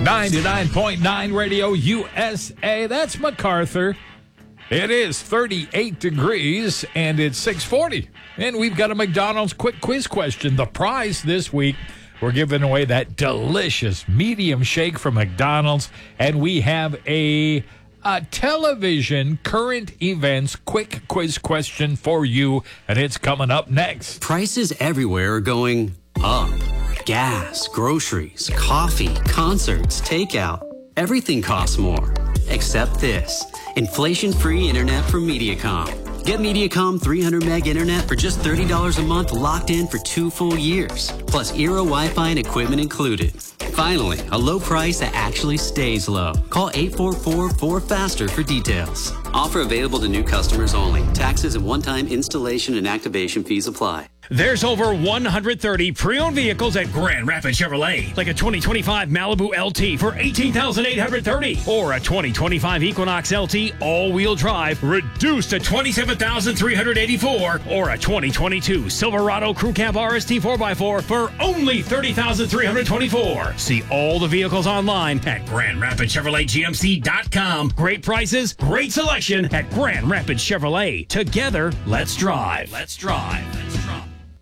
99.9 Radio USA. That's MacArthur. It is 38 degrees, and it's 6:40. And we've got a McDonald's quick quiz question. The prize this week, we're giving away that delicious medium shake from McDonald's, and we have a television current events quick quiz question for you, and it's coming up next. Prices everywhere are going up. Gas, groceries, coffee, concerts, takeout. Everything costs more. Except this. Inflation-free internet from Mediacom. Get Mediacom 300 meg internet for just $30 a month, locked in for 2 full years. Plus Eero Wi-Fi and equipment included. Finally, a low price that actually stays low. Call 844-4FASTER for details. Offer available to new customers only. Taxes and one-time installation and activation fees apply. There's over 130 pre-owned vehicles at Grand Rapids Chevrolet, like a 2025 Malibu LT for $18,830, or a 2025 Equinox LT all-wheel drive reduced to $27,384, or a 2022 Silverado Crew Cab RST 4x4 for only $30,324. See all the vehicles online at GrandRapidsChevroletGMC.com. Great prices, great selection at Grand Rapids Chevrolet. Together, let's drive. Let's drive. Let's drive.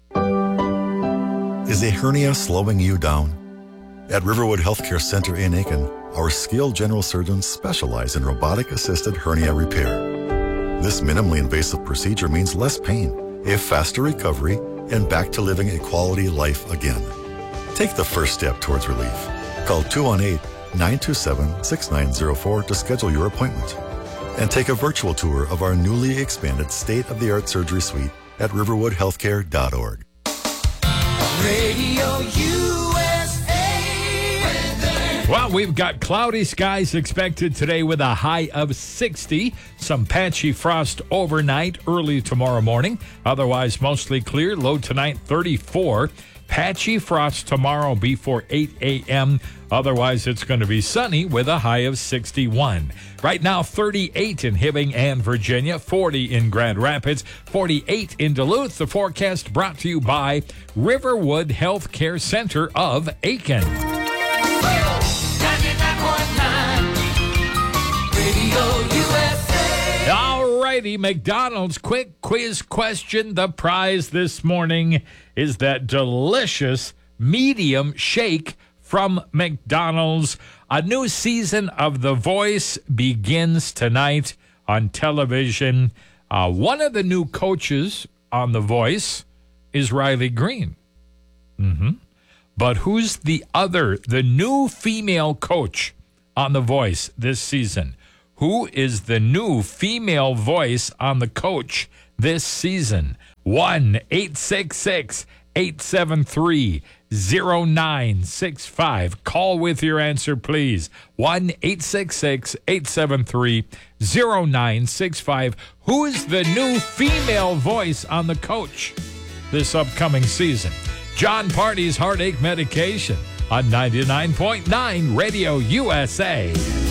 Is a hernia slowing you down? At Riverwood Healthcare Center in Aiken, our skilled general surgeons specialize in robotic-assisted hernia repair. This minimally invasive procedure means less pain, a faster recovery, and back to living a quality life again. Take the first step towards relief. Call 218-927-6904 to schedule your appointment. And take a virtual tour of our newly expanded state-of-the-art surgery suite at riverwoodhealthcare.org. Radio USA. Well, we've got cloudy skies expected today with a high of 60. Some patchy frost overnight, early tomorrow morning. Otherwise, mostly clear. Low tonight, 34. Patchy frost tomorrow before 8 a.m. Otherwise, it's going to be sunny with a high of 61. Right now, 38 in Hibbing and Virginia, 40 in Grand Rapids, 48 in Duluth. The forecast brought to you by Riverwood Healthcare Center of Aiken. 99.9 Radio USA. All righty, McDonald's quick quiz question. The prize this morning is that delicious medium shake from McDonald's. A new season of The Voice begins tonight on television. One of the new coaches on The Voice is Riley Green. But who's the new female coach on The Voice this season? Who is the new female voice on the coach this season? 1-866-873-0965. Call with your answer, please. 1-866-873-0965. Who is the new female voice on the coach this upcoming season? John Party's Heartache Medication on 99.9 Radio USA.